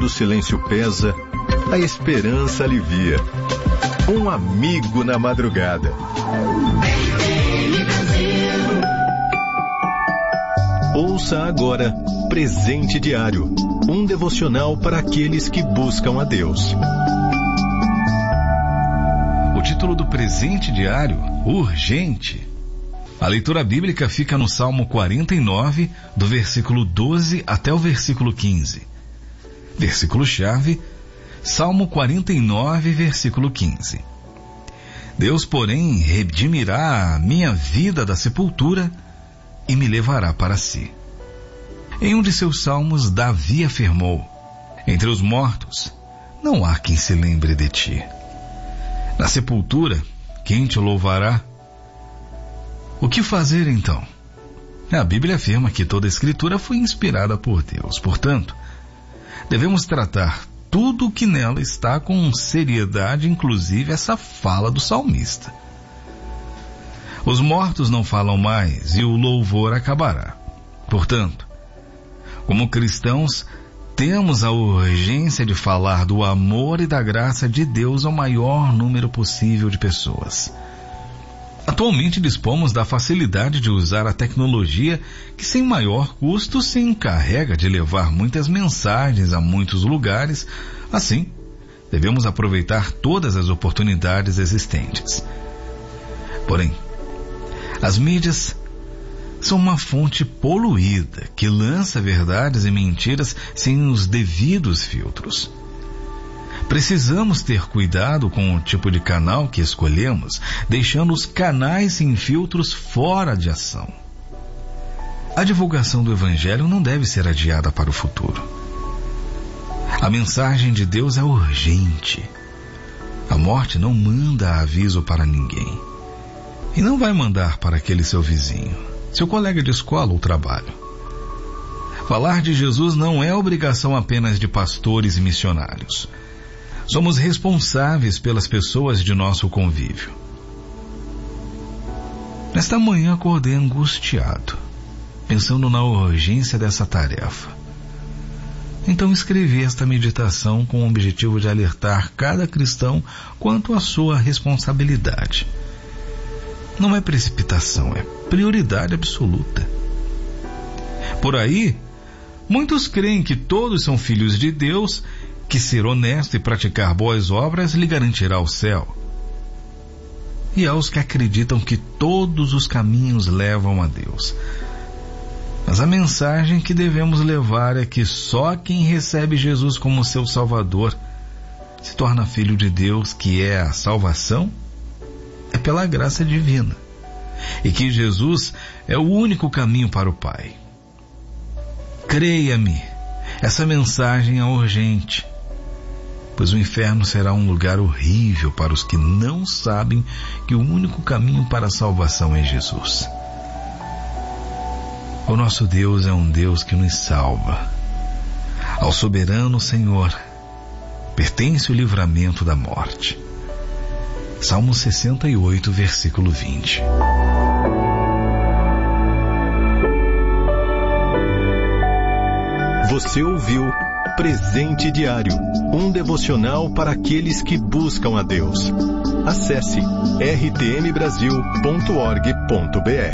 o silêncio pesa, a esperança alivia. Um amigo na madrugada. Ouça agora Presente Diário, um devocional para aqueles que buscam a Deus. O título do Presente Diário, Urgente. A leitura bíblica fica no Salmo 49, do versículo 12 até o versículo 15. Versículo-chave, Salmo 49, versículo 15. Deus, porém, redimirá a minha vida da sepultura e me levará para si. Em um de seus salmos, Davi afirmou: entre os mortos, não há quem se lembre de ti. Na sepultura, quem te louvará? O que fazer então? A Bíblia afirma que toda a Escritura foi inspirada por Deus. Portanto, devemos tratar tudo o que nela está com seriedade, inclusive essa fala do salmista. Os mortos não falam mais e o louvor acabará. Portanto, como cristãos, temos a urgência de falar do amor e da graça de Deus ao maior número possível de pessoas. Atualmente dispomos da facilidade de usar a tecnologia que sem maior custo se encarrega de levar muitas mensagens a muitos lugares. Assim, devemos aproveitar todas as oportunidades existentes. Porém, as mídias são uma fonte poluída que lança verdades e mentiras sem os devidos filtros. Precisamos ter cuidado com o tipo de canal que escolhemos, deixando os canais sem filtros fora de ação. A divulgação do Evangelho não deve ser adiada para o futuro. A mensagem de Deus é urgente. A morte não manda aviso para ninguém. E não vai mandar para aquele seu vizinho, seu colega de escola ou trabalho. Falar de Jesus não é obrigação apenas de pastores e missionários. Somos responsáveis pelas pessoas de nosso convívio. Nesta manhã acordei angustiado, pensando na urgência dessa tarefa. Então escrevi esta meditação com o objetivo de alertar cada cristão quanto à sua responsabilidade. Não é precipitação, é prioridade absoluta. Por aí, muitos creem que todos são filhos de Deus, que ser honesto e praticar boas obras lhe garantirá o céu. E há os que acreditam que todos os caminhos levam a Deus. Mas a mensagem que devemos levar é que só quem recebe Jesus como seu Salvador se torna filho de Deus, que é a salvação, é pela graça divina. E que Jesus é o único caminho para o Pai. Creia-me, essa mensagem é urgente, pois o inferno será um lugar horrível para os que não sabem que o único caminho para a salvação é Jesus. O nosso Deus é um Deus que nos salva. Ao soberano Senhor pertence o livramento da morte. Salmo 68, versículo 20. Você ouviu Presente Diário, um devocional para aqueles que buscam a Deus. Acesse rtmbrasil.org.br.